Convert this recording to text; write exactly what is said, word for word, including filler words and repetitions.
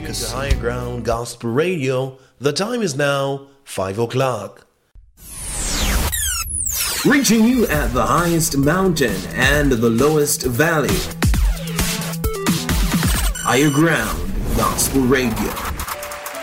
to Higher Ground Gospel Radio. The time is now five o'clock. Reaching you at the highest mountain and the lowest valley. Higher Ground Gospel Radio.